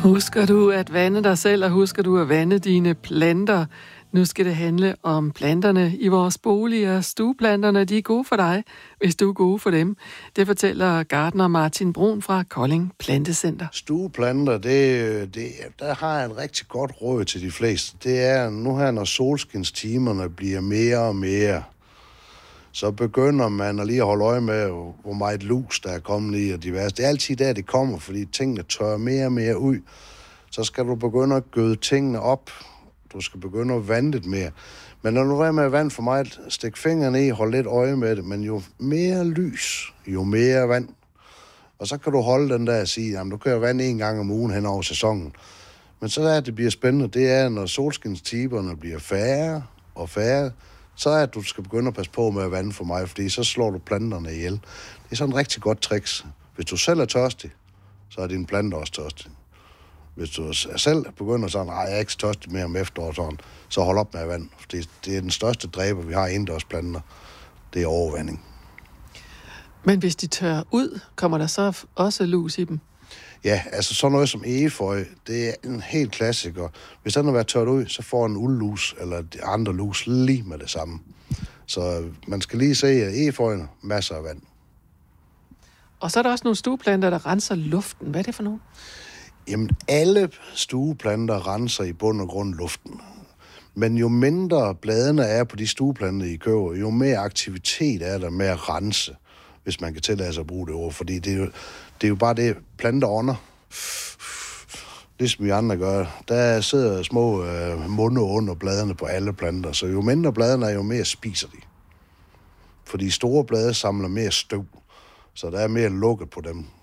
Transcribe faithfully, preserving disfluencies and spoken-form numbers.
Husker du at vande dig selv, og husker du at vande dine planter? Nu skal det handle om planterne i vores boliger. Stueplanterne, de er gode for dig, hvis du er gode for dem. Det fortæller gartner Martin Brun fra Kolding Plantecenter. Stueplanter, det, det, der har jeg en rigtig godt råd til de fleste. Det er, nu her, når solskinstimerne bliver mere og mere, så begynder man at lige at holde øje med, hvor meget lus der er kommet i og diverse. Det er altid der, det kommer, fordi tingene tørrer mere og mere ud. Så skal du begynde at gøde tingene op. Du skal begynde at vande lidt mere. Men når du er med at vande for meget, stik fingrene i, hold lidt øje med det. Men jo mere lys, jo mere vand. Og så kan du holde den der og sige, jamen du kan jo vande en gang om ugen hen over sæsonen. Men så er det bliver spændende, det er, når solskinstiberne bliver færre og færre, så er det, at du skal begynde at passe på med at vande for meget, fordi så slår du planterne ihjel. Det er sådan et rigtig godt trick. Hvis du selv er tørstig, så er dine planter også tørstige. Hvis du selv begynder sådan, nej, jeg er ikke så tørstig mere om efteråret, sådan, så hold op med at vande. Fordi det er den største dræber, vi har indendørsplanter. Det er overvanding. Men hvis de tørrer ud, kommer der så også lus i dem? Ja, altså sådan noget som egeføje, det er en helt klassiker. Hvis den har været tørt ud, så får en uldlus eller de andre lus lige med det samme. Så man skal lige se, at egeføjene, masser af vand. Og så er der også nogle stueplanter, der renser luften. Hvad er det for nogle? Jamen, alle stueplanter renser i bund og grund luften. Men jo mindre bladene er på de stueplanter, I køber, jo mere aktivitet er der med at rense, hvis man kan tillade sig at bruge det ord. Fordi det er jo, det er jo bare det, planter ånder. Ligesom vi andre gør. Der sidder små øh, munde under bladene på alle planter. Så jo mindre bladene er, jo mere spiser de. Fordi store blade samler mere støv. Så der er mere lukket på dem.